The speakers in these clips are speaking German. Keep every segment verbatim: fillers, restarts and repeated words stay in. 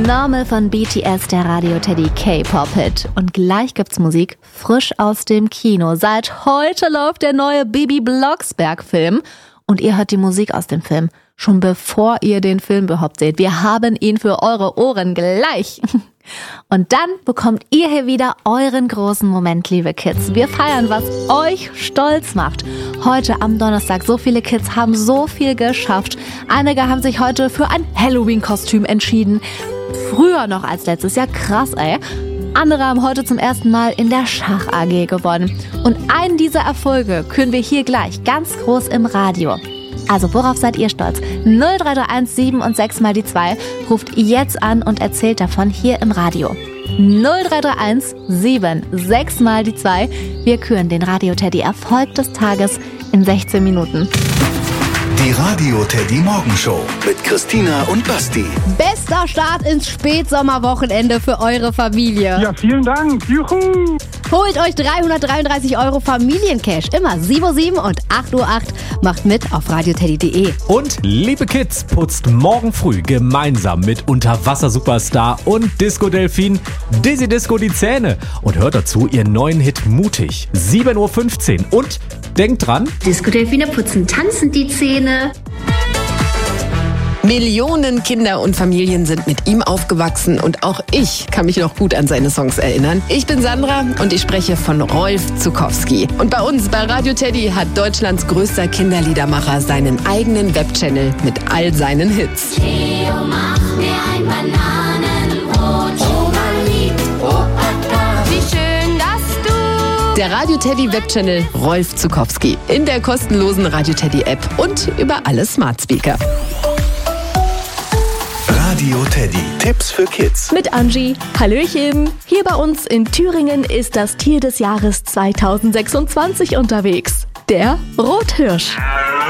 Normal von B T S, der Radio Teddy K-Pop-Hit. Und gleich gibt's Musik frisch aus dem Kino. Seit heute läuft der neue Bibi Blocksberg-Film. Und ihr hört die Musik aus dem Film schon bevor ihr den Film überhaupt seht. Wir haben ihn für eure Ohren gleich. Und dann bekommt ihr hier wieder euren großen Moment, liebe Kids. Wir feiern, was euch stolz macht. Heute am Donnerstag, so viele Kids haben so viel geschafft. Einige haben sich heute für ein Halloween-Kostüm entschieden. Früher noch als letztes Jahr. Krass, ey. Andere haben heute zum ersten Mal in der Schach-A G gewonnen. Und einen dieser Erfolge küren wir hier gleich ganz groß im Radio. Also worauf seid ihr stolz? null drei drei eins sieben und sechs mal die zwei. Ruft jetzt an und erzählt davon hier im Radio. null drei drei eins sieben sechs mal die zwei. Wir küren den Radio Teddy Erfolg des Tages in sechzehn Minuten. Die Radio Teddy Morgenshow mit Christina und Basti. Bester Start ins Spätsommerwochenende für eure Familie. Ja, vielen Dank. Juhu. Holt euch dreihundertdreiunddreißig Euro Familiencash. Immer sieben Uhr sieben und acht Uhr acht. Macht mit auf radioteddy punkt de. Und liebe Kids, putzt morgen früh gemeinsam mit Unterwasser-Superstar und Disco-Delfin Dizzy Disco die Zähne. Und hört dazu ihren neuen Hit Mutig. sieben Uhr fünfzehn. Und denkt dran, Disco-Delfine putzen tanzend die Zähne. Millionen Kinder und Familien sind mit ihm aufgewachsen und auch ich kann mich noch gut an seine Songs erinnern. Ich bin Sandra und ich spreche von Rolf Zuckowski. Und bei uns bei Radio Teddy hat Deutschlands größter Kinderliedermacher seinen eigenen Webchannel mit all seinen Hits. Theo, mach mir ein Bananenbrot. Oma liebt Opa, wie schön, dass du... Der Radio Teddy Webchannel Rolf Zuckowski in der kostenlosen Radio Teddy App und über alle Smart Speaker. Radio Teddy. Tipps für Kids. Mit Angie. Hallöchen. Hier bei uns in Thüringen ist das Tier des Jahres zweitausendsechsundzwanzig unterwegs. Der Rothirsch.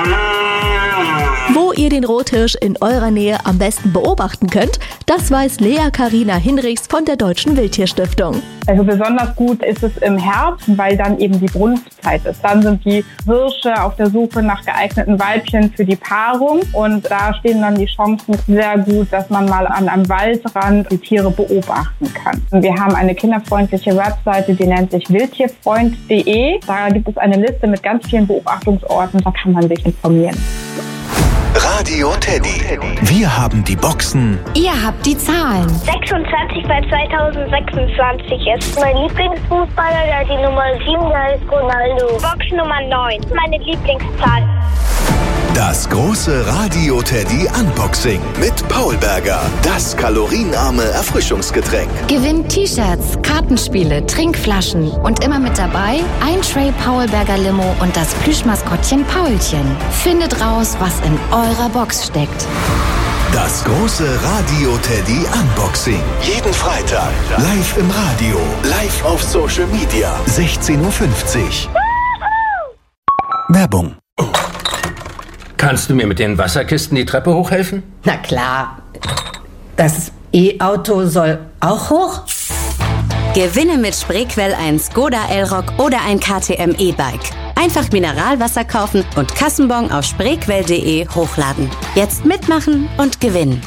Wo ihr den Rothirsch in eurer Nähe am besten beobachten könnt, das weiß Lea Carina Hinrichs von der Deutschen Wildtierstiftung. Also besonders gut ist es im Herbst, weil dann eben die Brunstzeit ist. Dann sind die Hirsche auf der Suche nach geeigneten Weibchen für die Paarung und da stehen dann die Chancen sehr gut, dass man mal an einem Waldrand die Tiere beobachten kann. Wir haben eine kinderfreundliche Webseite, die nennt sich wildtierfreund punkt de. Da gibt es eine Liste mit ganz vielen Beobachtungsorten, da kann man sich informieren. Radio Teddy. Wir haben die Boxen. Ihr habt die Zahlen. sechsundzwanzig bei zweitausendsechsundzwanzig ist mein Lieblingsfußballer, der die Nummer sieben, der ist Ronaldo. Box Nummer neun, meine Lieblingszahl. Das große Radio Teddy Unboxing mit Paul Berger. Das kalorienarme Erfrischungsgetränk. Gewinnt T-Shirts, Kartenspiele, Trinkflaschen und immer mit dabei ein Tray Paul Berger Limo und das Plüschmaskottchen Paulchen. Findet raus, was in eurer Box steckt. Das große Radio Teddy Unboxing. Jeden Freitag. Live im Radio. Live auf Social Media. sechzehn Uhr fünfzig. Werbung. Kannst du mir mit den Wasserkisten die Treppe hochhelfen? Na klar. Das E-Auto soll auch hoch? Gewinne mit Spreequell ein Skoda Elrock oder ein K T M E-Bike. Einfach Mineralwasser kaufen und Kassenbon auf spreequell punkt de hochladen. Jetzt mitmachen und gewinnen.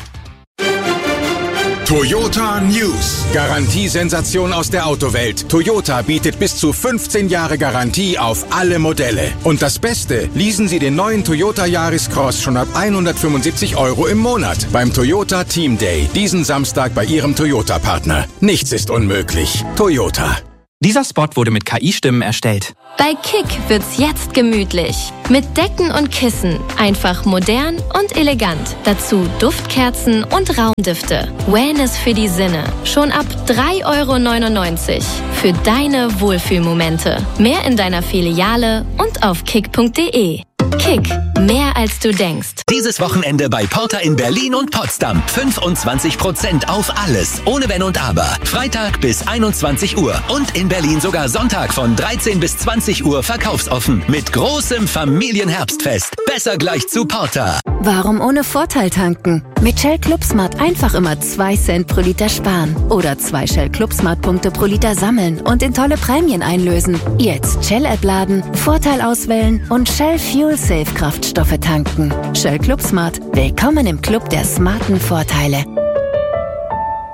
Toyota News. Garantiesensation aus der Autowelt. Toyota bietet bis zu fünfzehn Jahre Garantie auf alle Modelle. Und das Beste, leasen Sie den neuen Toyota Yaris Cross schon ab hundertfünfundsiebzig Euro im Monat beim Toyota Team Day. Diesen Samstag bei Ihrem Toyota-Partner. Nichts ist unmöglich. Toyota. Dieser Spot wurde mit K I-Stimmen erstellt. Bei Kick wird's jetzt gemütlich. Mit Decken und Kissen. Einfach modern und elegant. Dazu Duftkerzen und Raumdüfte. Wellness für die Sinne. Schon ab drei Euro neunundneunzig. Für deine Wohlfühlmomente. Mehr in deiner Filiale und auf kick punkt de. Kick. Mehr als du denkst. Dieses Wochenende bei Porter in Berlin und Potsdam. fünfundzwanzig Prozent auf alles. Ohne Wenn und Aber. Freitag bis einundzwanzig Uhr. Und in Berlin sogar Sonntag von dreizehn bis zwanzig Uhr verkaufsoffen. Mit großem Familienherbstfest. Besser gleich zu Porter. Warum ohne Vorteil tanken? Mit Shell ClubSmart einfach immer zwei Cent pro Liter sparen. Oder zwei Shell ClubSmart Punkte pro Liter sammeln und in tolle Prämien einlösen. Jetzt Shell-App laden, Vorteil auswählen und Shell Fuel Safe Kraftstoffe tanken. Shell ClubSmart. Willkommen im Club der smarten Vorteile.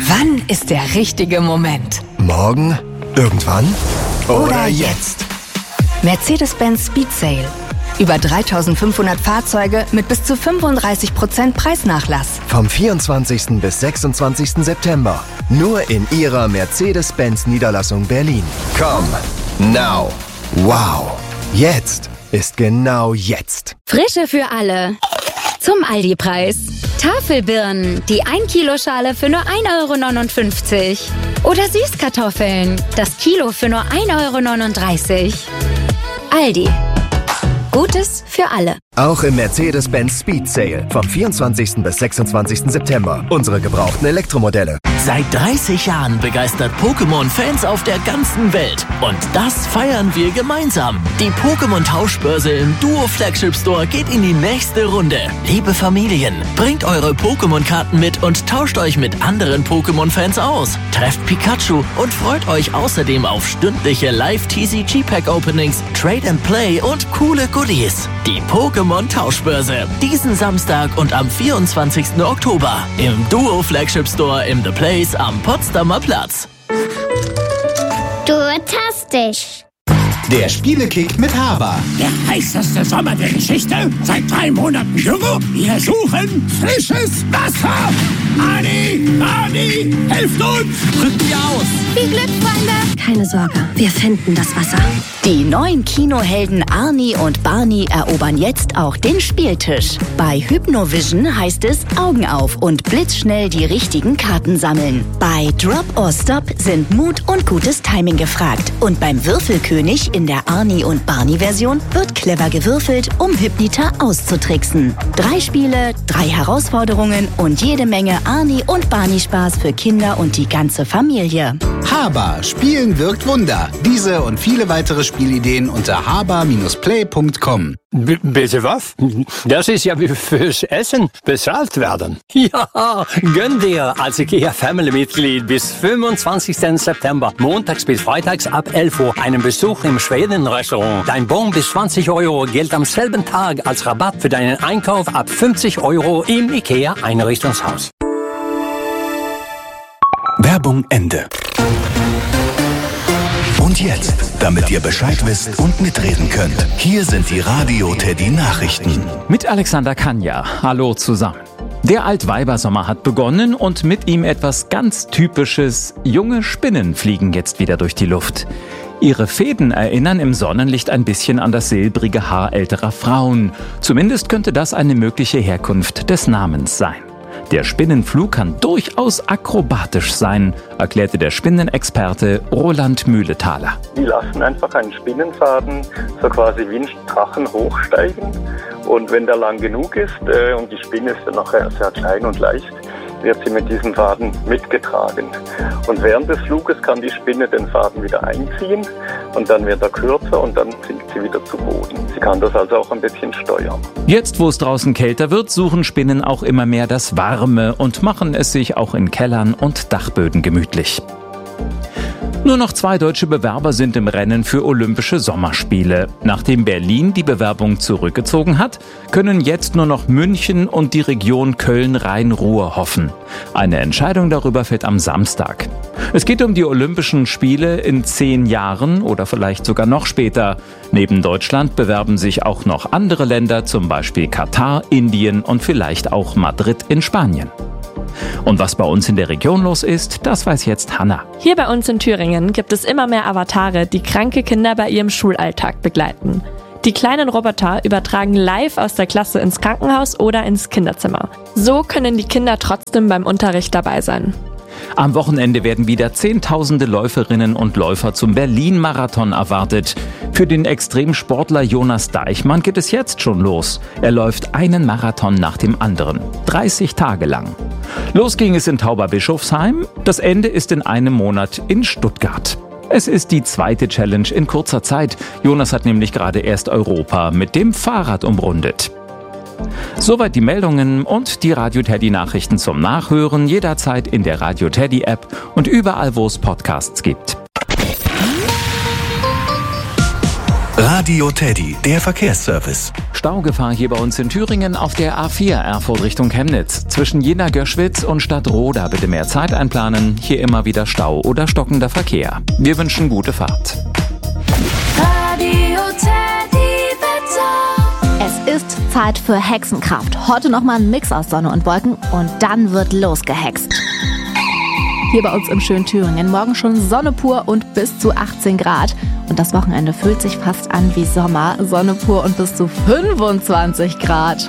Wann ist der richtige Moment? Morgen? Irgendwann? Oder, Oder jetzt? Mercedes-Benz Speed Sale. Über dreitausendfünfhundert Fahrzeuge mit bis zu fünfunddreißig Prozent Preisnachlass. Vom vierundzwanzigsten bis sechsundzwanzigsten September. Nur in Ihrer Mercedes-Benz-Niederlassung Berlin. Come now. Wow. Jetzt ist genau jetzt. Frische für alle. Zum Aldi-Preis. Tafelbirnen, die ein Kilo Schale für nur ein Euro neunundfünfzig. Oder Süßkartoffeln, das Kilo für nur ein Euro neununddreißig. Aldi. Gutes für alle. Auch im Mercedes-Benz Speed Sale vom vierundzwanzigsten bis sechsundzwanzigsten September. Unsere gebrauchten Elektromodelle. Seit dreißig Jahren begeistert Pokémon-Fans auf der ganzen Welt. Und das feiern wir gemeinsam. Die Pokémon-Tauschbörse im Duo Flagship Store geht in die nächste Runde. Liebe Familien, bringt eure Pokémon-Karten mit und tauscht euch mit anderen Pokémon-Fans aus. Trefft Pikachu und freut euch außerdem auf stündliche Live-T C G-Pack-Openings, Trade and Play und coole Goodies. Die Pokémon-Tauschbörse. Diesen Samstag und am vierundzwanzigsten Oktober im Duo Flagship Store im The Place am Potsdamer Platz. Fantastisch. Der Spielekick mit Haber. Der heißeste Sommer der Geschichte. Seit drei Monaten Dürre. Wir suchen frisches Wasser. Ani, Ani, helft uns. Rückt ihr aus. Viel Glück, Freunde. Keine Sorge, wir finden das Wasser. Die neuen Kinohelden Arnie und Barney erobern jetzt auch den Spieltisch. Bei Hypnovision heißt es Augen auf und blitzschnell die richtigen Karten sammeln. Bei Drop or Stop sind Mut und gutes Timing gefragt. Und beim Würfelkönig in der Arnie und Barney-Version wird clever gewürfelt, um Hypnita auszutricksen. Drei Spiele, drei Herausforderungen und jede Menge Arnie und Barney-Spaß für Kinder und die ganze Familie. Haber. Spielen wirkt Wunder. Diese und viele weitere Spielideen unter haber Bindestrich play Punkt com. B- bitte was? Das ist ja wie fürs Essen bezahlt werden. Ja, gönn dir als IKEA Family-Mitglied bis fünfundzwanzigsten September, montags bis freitags ab elf Uhr, einen Besuch im Schweden-Restaurant. Dein Bon bis zwanzig Euro gilt am selben Tag als Rabatt für deinen Einkauf ab fünfzig Euro im IKEA Einrichtungshaus. Werbung Ende. Und jetzt, damit ihr Bescheid wisst und mitreden könnt, hier sind die Radio Teddy Nachrichten. Mit Alexander Kanja. Hallo zusammen. Der Altweibersommer hat begonnen und mit ihm etwas ganz Typisches. Junge Spinnen fliegen jetzt wieder durch die Luft. Ihre Fäden erinnern im Sonnenlicht ein bisschen an das silbrige Haar älterer Frauen. Zumindest könnte das eine mögliche Herkunft des Namens sein. Der Spinnenflug kann durchaus akrobatisch sein, erklärte der Spinnenexperte Roland Mühlethaler. Die lassen einfach einen Spinnenfaden so quasi wie ein Drachen hochsteigen. Und wenn der lang genug ist äh, und die Spinne ist dann nachher sehr klein und leicht, wird sie mit diesem Faden mitgetragen. Und während des Fluges kann die Spinne den Faden wieder einziehen und dann wird er kürzer und dann sinkt sie wieder zu Boden. Sie kann das also auch ein bisschen steuern. Jetzt, wo es draußen kälter wird, suchen Spinnen auch immer mehr das Warme und machen es sich auch in Kellern und Dachböden gemütlich. Nur noch zwei deutsche Bewerber sind im Rennen für Olympische Sommerspiele. Nachdem Berlin die Bewerbung zurückgezogen hat, können jetzt nur noch München und die Region Köln-Rhein-Ruhr hoffen. Eine Entscheidung darüber fällt am Samstag. Es geht um die Olympischen Spiele in zehn Jahren oder vielleicht sogar noch später. Neben Deutschland bewerben sich auch noch andere Länder, zum Beispiel Katar, Indien und vielleicht auch Madrid in Spanien. Und was bei uns in der Region los ist, das weiß jetzt Hanna. Hier bei uns in Thüringen gibt es immer mehr Avatare, die kranke Kinder bei ihrem Schulalltag begleiten. Die kleinen Roboter übertragen live aus der Klasse ins Krankenhaus oder ins Kinderzimmer. So können die Kinder trotzdem beim Unterricht dabei sein. Am Wochenende werden wieder Zehntausende Läuferinnen und Läufer zum Berlin-Marathon erwartet. Für den Extremsportler Jonas Deichmann geht es jetzt schon los. Er läuft einen Marathon nach dem anderen. dreißig Tage lang. Los ging es in Tauberbischofsheim. Das Ende ist in einem Monat in Stuttgart. Es ist die zweite Challenge in kurzer Zeit. Jonas hat nämlich gerade erst Europa mit dem Fahrrad umrundet. Soweit die Meldungen und die Radio Teddy Nachrichten zum Nachhören jederzeit in der Radio Teddy App und überall, wo es Podcasts gibt. Radio Teddy, der Verkehrsservice. Staugefahr hier bei uns in Thüringen auf der A vier Erfurt Richtung Chemnitz. Zwischen Jena-Göschwitz und Stadtroda bitte mehr Zeit einplanen. Hier immer wieder Stau oder stockender Verkehr. Wir wünschen gute Fahrt. Radio Teddy Wetter. Es ist Zeit für Hexenkraft. Heute nochmal ein Mix aus Sonne und Wolken und dann wird losgehext. Hier bei uns im schönen Thüringen. Morgen schon Sonne pur und bis zu achtzehn Grad. Und das Wochenende fühlt sich fast an wie Sommer. Sonne pur und bis zu fünfundzwanzig Grad.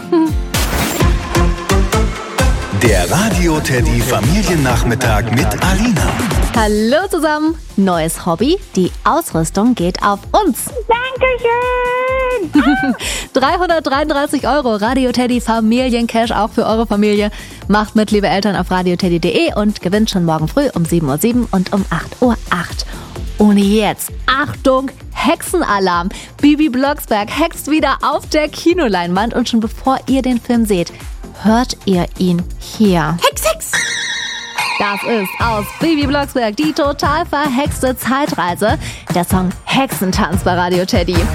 Der Radio Teddy Familiennachmittag mit Alina. Hallo zusammen. Neues Hobby. Die Ausrüstung geht auf uns. Dankeschön. dreihundertdreiunddreißig Euro Radio Teddy Familiencash auch für eure Familie. Macht mit, liebe Eltern, auf radioteddy punkt de und gewinnt schon morgen früh um sieben Uhr sieben und um acht Uhr acht. Und jetzt, Achtung, Hexenalarm. Bibi Blocksberg hext wieder auf der Kinoleinwand und schon bevor ihr den Film seht, hört ihr ihn hier. Hex, Hex! Das ist aus Bibi Blocksberg die total verhexte Zeitreise. Der Song Hexentanz bei Radio Teddy.